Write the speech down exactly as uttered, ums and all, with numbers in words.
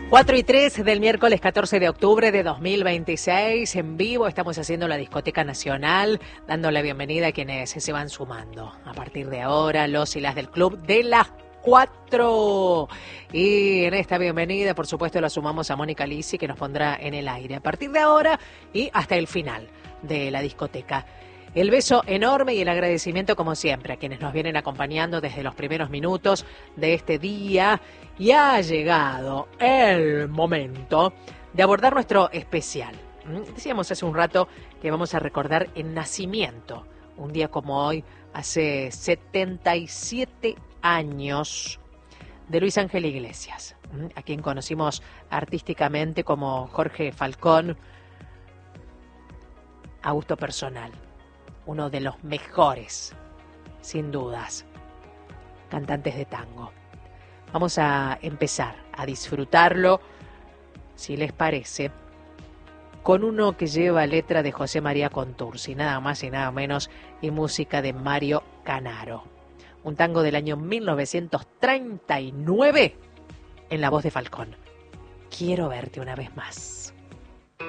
cuatro y tres del miércoles catorce de octubre de dos mil veintiséis, en vivo estamos haciendo la Discoteca Nacional, dando la bienvenida a quienes se van sumando. A partir de ahora, los y las del Club de las Cuatro. Y en esta bienvenida, por supuesto, la sumamos a Mónica Lisi, que nos pondrá en el aire a partir de ahora y hasta el final de la discoteca. El beso enorme y el agradecimiento, como siempre, a quienes nos vienen acompañando desde los primeros minutos de este día. Y ha llegado el momento de abordar nuestro especial. Decíamos hace un rato que vamos a recordar el nacimiento, un día como hoy, hace setenta y siete años, de Luis Ángel Iglesias, a quien conocimos artísticamente como Jorge Falcón, a gusto personal. Uno de los mejores, sin dudas, cantantes de tango. Vamos a empezar a disfrutarlo, si les parece, con uno que lleva letra de José María Contursi, nada más y nada menos, y música de Mario Canaro. Un tango del año mil novecientos treinta y nueve, en la voz de Falcón. Quiero verte una vez más.